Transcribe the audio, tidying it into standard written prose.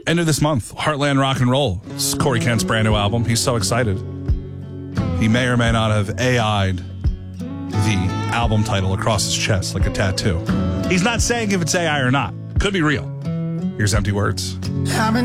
End of this month, Heartland Rock and Roll. It's Corey Kent's brand new album. He's so excited. He may or may not have AI'd the album title across his chest like a tattoo. He's not saying if it's AI or not. Could be real. Here's Empty Words.